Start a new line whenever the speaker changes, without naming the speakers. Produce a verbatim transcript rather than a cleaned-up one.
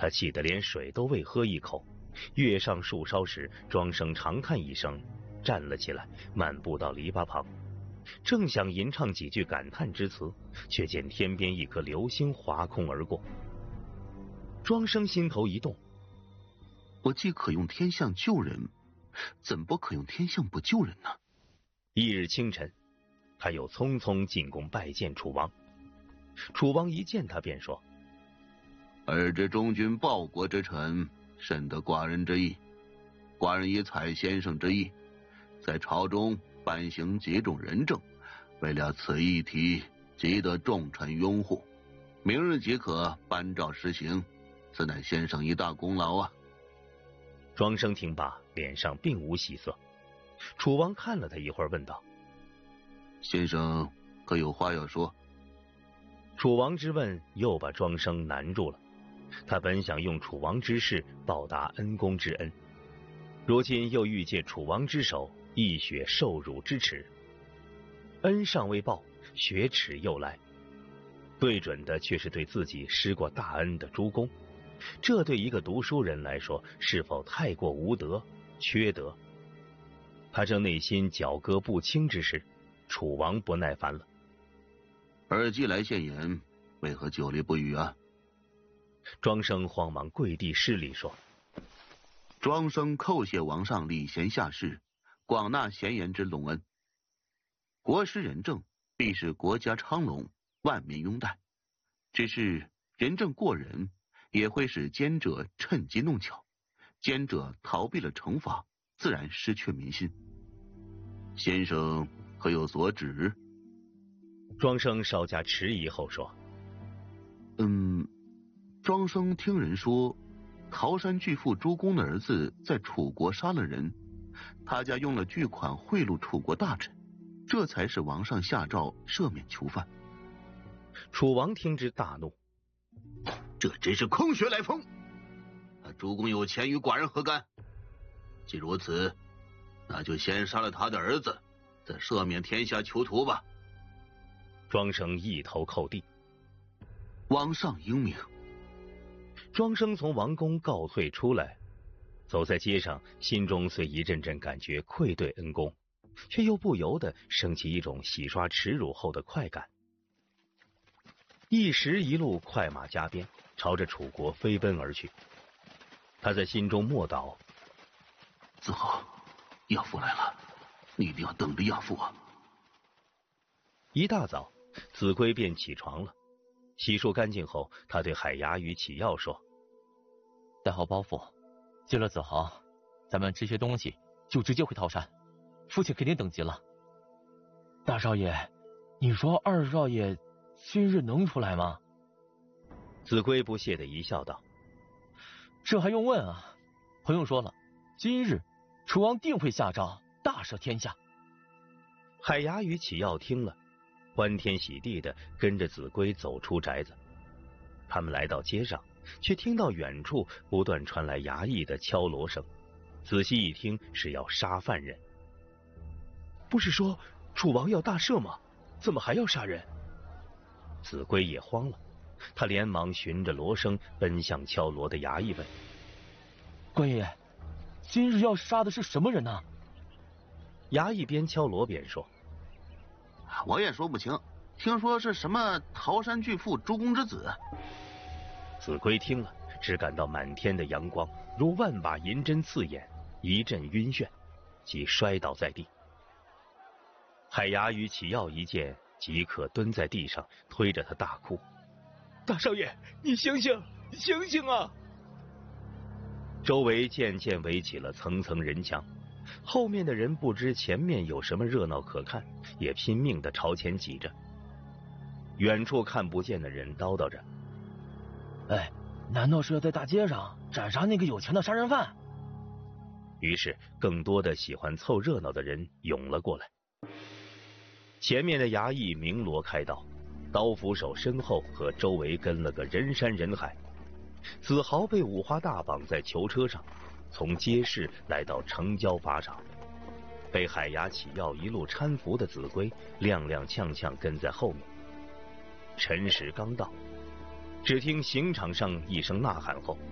他气得连水都未喝一口，跃上树梢时，庄生长叹一声，站了起来，漫步到篱笆旁，正想吟唱几句感叹之词，却见天边一颗流星划空而过。庄生心头一动，
我既可用天象救人，怎不可用天象不救人呢？
一日清晨，他又匆匆进宫拜见楚王。楚王一见他便说：
尔知忠君报国之臣，深得寡人之意。寡人以采先生之意，在朝中颁行几种仁政，为了此议题，极得众臣拥护，明日即可颁诏实行，此乃先生一大功劳啊。
庄生听罢，脸上并无喜色。楚王看了他一会儿，问道：
先生可有话要说？
楚王之问又把庄生难住了。他本想用楚王之事报答恩公之恩，如今又欲借楚王之手一雪受辱之耻，恩尚未报，雪耻又来，对准的却是对自己施过大恩的诸公，这对一个读书人来说，是否太过无德、缺德？他正内心绞割不清之时，楚王不耐烦了：
尔既来献言，为何久立不语啊？
庄生慌忙跪地施礼说：
庄生叩谢王上礼贤下士，广纳贤言之隆恩。国施仁政，必使国家昌隆，万民拥戴。只是仁政过人，也会使奸者趁机弄巧，奸者逃避了惩罚，自然失去民心。先生可有所指？
庄生稍加迟疑后说：
嗯，庄生听人说，桃山巨富朱公的儿子在楚国杀了人，他家用了巨款贿赂楚国大臣，这才是王上下诏赦免囚犯。
楚王听之大怒：
这真是空穴来风！朱公有钱与寡人何干？既如此，那就先杀了他的儿子，再赦免天下囚徒吧。
庄生一头叩地：
王上英明。
庄生从王宫告退出来，走在街上，心中虽一阵阵感觉愧对恩公，却又不由得升起一种洗刷耻辱后的快感。一时一路快马加鞭，朝着楚国飞奔而去。他在心中默祷：
子豪，亚父来了，你一定要等着亚父啊！
一大早，子规便起床了。洗漱干净后，他对海牙与启耀说：
带好包袱，接了子豪，咱们这些东西就直接回桃山，父亲肯定等急了。
大少爷，你说二少爷今日能出来吗？
子规不屑地一笑道：
这还用问啊，朋友说了，今日楚王定会下诏大赦天下。
海牙与启耀听了，欢天喜地的跟着子规走出宅子。他们来到街上，却听到远处不断传来衙役的敲锣声，仔细一听，是要杀犯人。
不是说楚王要大赦吗？怎么还要杀人？
子规也慌了，他连忙循着锣声奔向敲锣的衙役问：
官爷爷，今日要杀的是什么人呢？
衙役边敲锣边说：
我也说不清，听说是什么桃山巨富朱公之子。
子规听了，只感到满天的阳光如万把银针刺眼，一阵晕眩，即摔倒在地。海牙与启耀一见，即刻蹲在地上，推着他大哭：
大少爷，你醒醒，醒醒啊！
周围渐渐围起了层层人墙，后面的人不知前面有什么热闹可看，也拼命地朝前挤着。远处看不见的人叨叨着：
哎，难道是要在大街上斩杀那个有钱的杀人犯？
于是更多的喜欢凑热闹的人涌了过来。前面的衙役鸣锣开道，刀斧手身后和周围跟了个人山人海。子豪被五花大绑在囚车上，从街市来到城郊法场，被海牙启耀一路搀扶的子规踉踉跄跄跟在后面。辰时刚到，只听刑场上一声呐喊后，